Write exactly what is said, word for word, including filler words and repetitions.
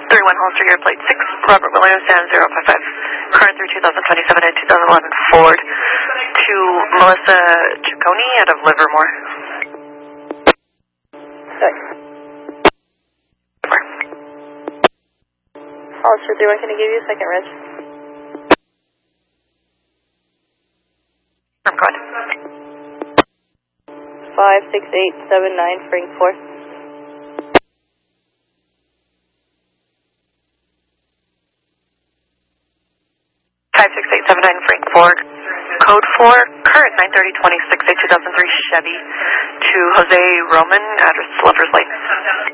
three one Holster, your plate six, Robert Williams, San zero five five, current through two thousand twenty-seven and two thousand eleven Ford to Melissa Ciccone out of Livermore. Sorry. Holster three one, can I give you a second reg? I'm good. five six eight seven nine Frank four. five six eight seven nine Frank Ford, code four, current nine thirty twenty-six, a two thousand three Chevy to Jose Roman, address Lovers Lake.